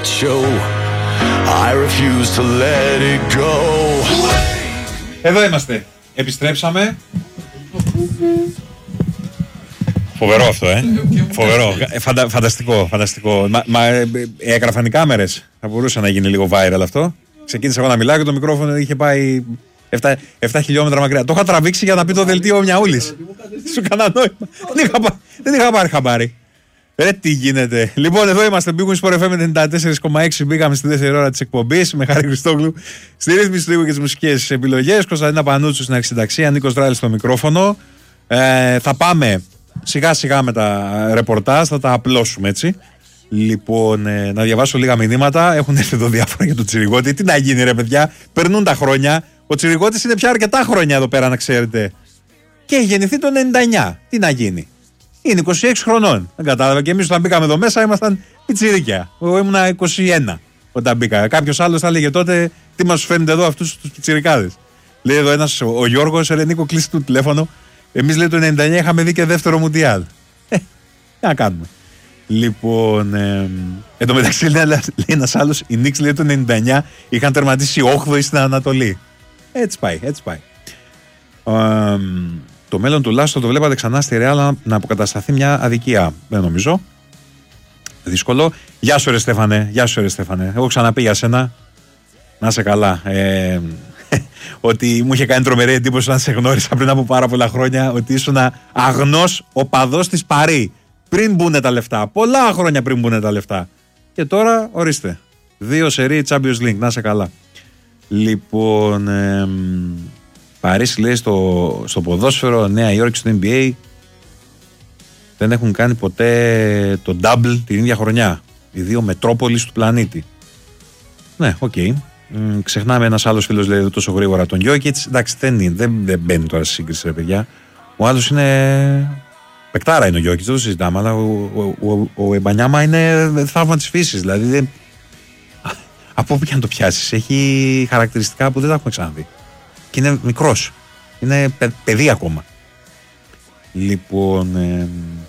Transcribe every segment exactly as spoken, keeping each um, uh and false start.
Εδώ είμαστε. Επιστρέψαμε. Φοβερό αυτό, ε. Φοβερό. Φαντα, φανταστικό, φανταστικό. Μα, μα έγραφαν οι κάμερες. Θα μπορούσε να γίνει λίγο viral αυτό. Ξεκίνησα εγώ να μιλάω και το μικρόφωνο είχε πάει επτά χιλιόμετρα μακριά. Το είχα τραβήξει για να πει το δελτίο ο Μιαούλης. Σου έκανα νόημα. Δεν είχα, δεν είχα πάρει χαμπάρι. Ρε τι γίνεται. Λοιπόν, εδώ είμαστε. Μπήκαμε στο Sport εφ εμ ενενήντα τέσσερα κόμμα έξι. Μπήκαμε στη δεύτερη ώρα της εκπομπής με Χάρη Χριστόγλου στη ρύθμιση του ήχου και τις μουσικές επιλογές. Κωνσταντίνα Πανούτσου στην αρχισυνταξία. Νίκος Δράλης στο μικρόφωνο. Ε, θα πάμε σιγά σιγά με τα ρεπορτάζ. Θα τα απλώσουμε έτσι. Λοιπόν, ε, να διαβάσω λίγα μηνύματα. Έχουν έρθει εδώ διάφορα για τον Τσιριγότη. Τι να γίνει, ρε παιδιά. Περνούν τα χρόνια. Ο Τσιριγότης είναι πια αρκετά χρόνια εδώ πέρα, να ξέρετε. Και έχει γεννηθεί το ενενήντα εννιά. Τι να γίνει. Είναι είκοσι έξι χρονών. Δεν κατάλαβα. Και εμείς όταν μπήκαμε εδώ μέσα ήμασταν πιτσιρίκια. Εγώ ήμουνα είκοσι ένα όταν μπήκα. Κάποιος άλλος θα έλεγε τότε τι μας φαίνεται εδώ αυτούς τους πιτσιρικάδες. Λέει εδώ ένας, ο Γιώργος, ρε Νίκο, κλείσει το τηλέφωνο. Εμείς λέει το ενενήντα εννιά είχαμε δει και δεύτερο Μουντιάλ. Ε, τι να κάνουμε. Λοιπόν, ε, εν τω μεταξύ λέει, λέει ένας άλλος, οι Knicks λέει το ενενήντα εννιά είχαν τερματίσει όγδοη στην Ανατολή. Έτσι πάει, έτσι πάει. Ε, το μέλλον του Λάστο το βλέπατε ξανά στη Ρεάλ να αποκατασταθεί μια αδικία. Δεν νομίζω. Δύσκολο. Γεια σου ρε Στέφανε, γεια σου ρε Στέφανε. Εγώ ξαναπεί για σένα. Να είσαι καλά. Ε, ότι μου είχε κάνει τρομερή εντύπωση όταν σε γνώρισα πριν από πάρα πολλά χρόνια ότι ήσουν αγνός οπαδός της Παρί. Πριν μπουνε τα λεφτά. Πολλά χρόνια πριν μπουνε τα λεφτά. Και τώρα ορίστε. Δύο σερί Champions League. Να είσαι καλά. Λοιπόν, ε, Παρίσι λέει στο, στο ποδόσφαιρο, Νέα Υόρκη στο N B A δεν έχουν κάνει ποτέ το double την ίδια χρονιά. Οι δύο μετρόπολεις του πλανήτη. Ναι, οκ. Okay. Mm, ξεχνάμε ένας άλλος φίλος λέει τόσο γρήγορα τον Γιόκιτς. Εντάξει, δεν, δεν, δεν μπαίνει τώρα στη σύγκριση, ρε παιδιά. Ο άλλος είναι. Πεκτάρα είναι ο Γιόκιτς, δεν το συζητάμε, αλλά ο, ο, ο, ο Εμπανιάμα είναι θαύμα της φύσης. Δηλαδή, δεν... από όπου και αν το πιάσεις, έχει χαρακτηριστικά που δεν τα έχουμε ξαναδεί. Και είναι μικρός. Είναι παι, παιδί ακόμα. Λοιπόν, ε,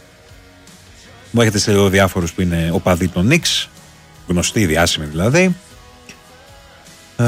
μου έχετε στείλει εδώ διάφορους που είναι οπαδοί των Knicks, γνωστοί, διάσημοι δηλαδή. Ε,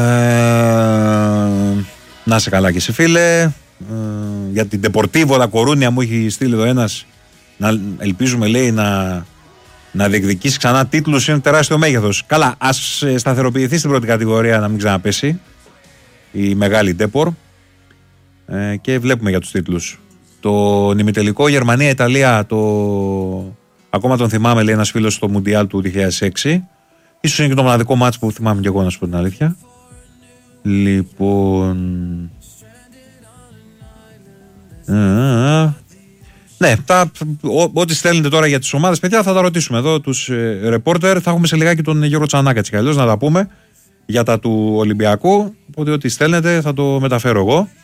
να είσαι καλά και εσύ φίλε. Ε, για την Deportivo La Coruña μου έχει στείλει εδώ ένας, να, ελπίζουμε λέει να, να διεκδικήσει ξανά τίτλους, είναι τεράστιο μέγεθος. Καλά, ας σταθεροποιηθεί στην πρώτη κατηγορία να μην ξαναπέσει η μεγάλη Depor, ε, και βλέπουμε για τους τίτλους. Το ημιτελικό Γερμανία-Ιταλία, το... ακόμα τον θυμάμαι λέει ένας φίλος στο Μουντιάλ του δύο χιλιάδες έξι. Ίσως είναι και το μοναδικό μάτς που θυμάμαι και εγώ να σου πω την αλήθεια. Λοιπόν, ε, ναι, τα, ό, ό,τι στέλνετε τώρα για τις ομάδες παιδιά θα τα ρωτήσουμε εδώ τους ε, ρεπόρτερ. Θα έχουμε σε λιγάκι τον Γιώργο Τσανάκα έτσι κι αλλιώς να τα πούμε για τα του Ολυμπιακού. Οπότε ό,τι στέλνετε θα το μεταφέρω εγώ.